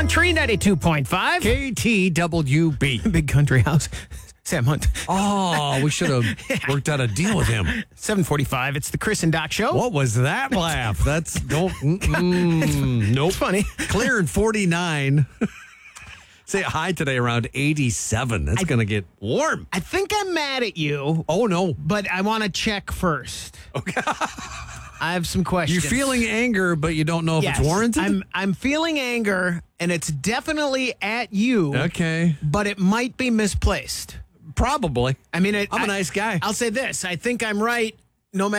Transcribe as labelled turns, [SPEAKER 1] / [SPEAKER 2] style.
[SPEAKER 1] Country 92.5.
[SPEAKER 2] KTWB.
[SPEAKER 1] Big Country House. Sam Hunt.
[SPEAKER 2] Oh, we should have worked out a deal with him.
[SPEAKER 1] 7:45. It's the Chris and Doc Show.
[SPEAKER 2] What was that laugh? That's nope.
[SPEAKER 1] Funny.
[SPEAKER 2] Clearing 49. Say hi today around 87. That's going to get warm.
[SPEAKER 1] I think I'm mad at you,
[SPEAKER 2] Oh, no.
[SPEAKER 1] but I want to check first. Okay. I have some questions.
[SPEAKER 2] You're feeling anger, but you don't know if
[SPEAKER 1] Yes,
[SPEAKER 2] it's warranted?
[SPEAKER 1] I'm feeling anger, and it's definitely at you.
[SPEAKER 2] Okay.
[SPEAKER 1] But it might be misplaced.
[SPEAKER 2] Probably.
[SPEAKER 1] I mean,
[SPEAKER 2] I'm a nice guy.
[SPEAKER 1] I'll say this. I think I'm right no matter